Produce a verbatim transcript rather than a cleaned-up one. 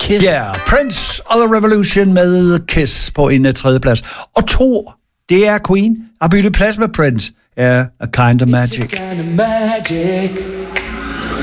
Kiss. Ja, yeah, Prince og The Revolution med Kiss på en uh, tredje plads. Og to, det er Queen, har byttet plads med Prince. Ja, yeah, A Kind of Magic. It's a kind of magic.